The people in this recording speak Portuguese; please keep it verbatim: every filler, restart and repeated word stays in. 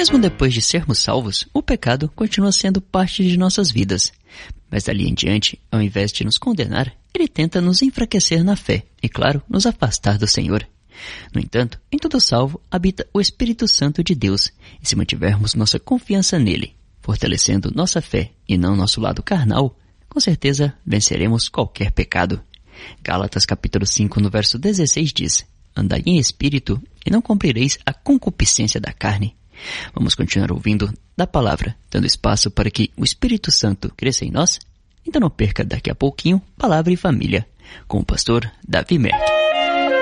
Mesmo depois de sermos salvos, o pecado continua sendo parte de nossas vidas. Mas dali em diante, ao invés de nos condenar, ele tenta nos enfraquecer na fé e, claro, nos afastar do Senhor. No entanto, em todo salvo habita o Espírito Santo de Deus, e se mantivermos nossa confiança nele, fortalecendo nossa fé e não nosso lado carnal, com certeza venceremos qualquer pecado. Gálatas capítulo cinco, no verso dezesseis diz: andai em espírito e não cumprireis a concupiscência da carne. Vamos continuar ouvindo da palavra, dando espaço para que o Espírito Santo cresça em nós? Então não perca daqui a pouquinho Palavra e Família, com o pastor Davi Merck.